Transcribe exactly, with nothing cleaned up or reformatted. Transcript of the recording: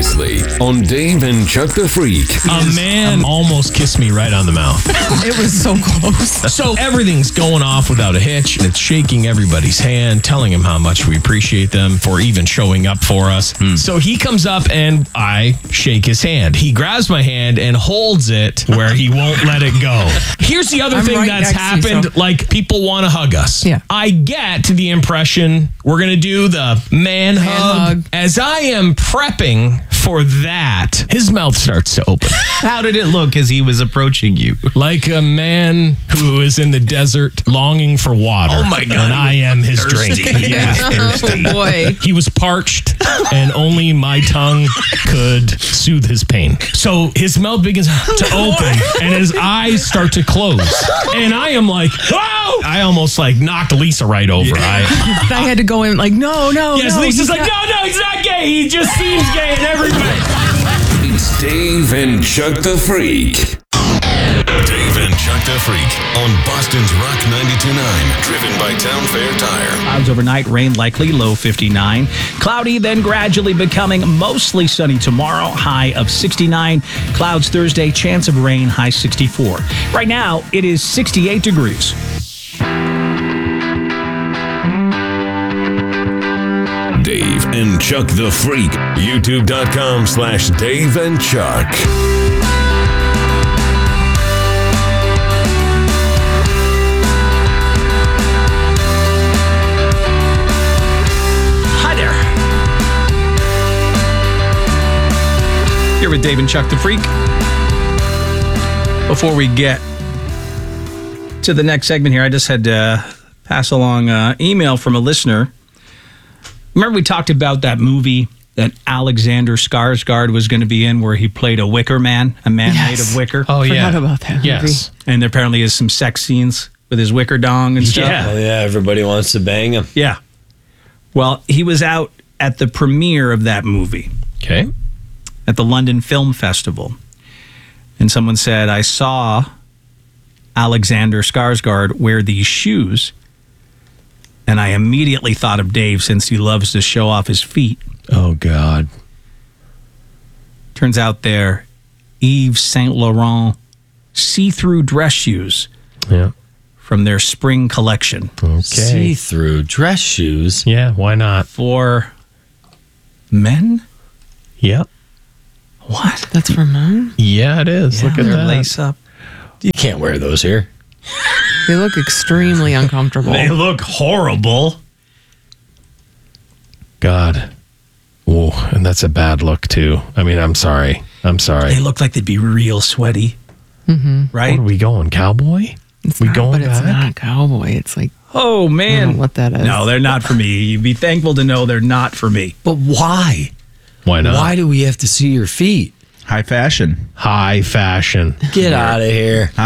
Previously on Dave and Chuck the Freak. A man almost kissed me right on the mouth. It was so close. So everything's going off without a hitch. It's shaking everybody's hand, telling him how much we appreciate them for even showing up for us. Hmm. So he comes up and I shake his hand. He grabs my hand and holds it where he won't let it go. Here's the other I'm thing right that's next to you, happened. so- Like, people want to hug us. Yeah. I get the impression we're going to do the man, hug. hug. As I am prepping for that, his mouth starts to open. How did it look as he was approaching you? Like a man who is in the desert longing for water. Oh my God. And I am his Thirsty. drink. He is thirsty. Oh boy. He was parched and only my tongue could soothe his pain. So his mouth begins to open and his eyes start to close. And I am like, oh! I almost like knocked Lisa right over. I, I had to go in like, no, no, yes, no. Lisa's he's like, not- no, no, he's not gay. He just seems gay in every way. It's Dave and Chuck the Freak. Dave and Chuck the Freak on Boston's Rock ninety-two point nine. Driven by Town Fair Tire. Clouds overnight, rain likely, low fifty-nine. Cloudy, then gradually becoming mostly sunny tomorrow, high of sixty-nine. Clouds Thursday, chance of rain, high sixty-four. Right now, it is sixty-eight degrees. Dave and Chuck the Freak. YouTube.com slash Dave and Chuck. Hi there. Here with Dave and Chuck the Freak. Before we get to the next segment here, I just had to pass along an email from a listener. Remember we talked about that movie that Alexander Skarsgård was going to be in where he played a wicker man, a man Yes. made of wicker? Oh, yeah. Forgot about that Yes. And there apparently is some sex scenes with his wicker dong and stuff. Yeah. Oh, yeah, everybody wants to bang him. Yeah. Well, he was out at the premiere of that movie Okay. at the London Film Festival. And someone said, I saw Alexander Skarsgård wear these shoes. And I immediately thought of Dave since he loves to show off his feet. Oh, God. Turns out they're Yves Saint Laurent see-through dress shoes Yeah. from their spring collection Okay. See-through dress shoes. Yeah, why not? for men. Yep. What? That's for mom. Yeah, it is. Look at They're that. lace up. You can't wear those here. They look extremely uncomfortable. They look horrible. God. Whoa, and that's a bad look, too. I mean, I'm sorry. I'm sorry. They look like they'd be real sweaty. Mm-hmm. Right? What are we going, cowboy? It's we not, going but it's back? not cowboy. It's like, Oh, I don't man. know what that is. No, they're not for me. You'd be thankful to know they're not for me. But why? Why not? Why do we have to see your feet? High fashion. High fashion. Get out of here.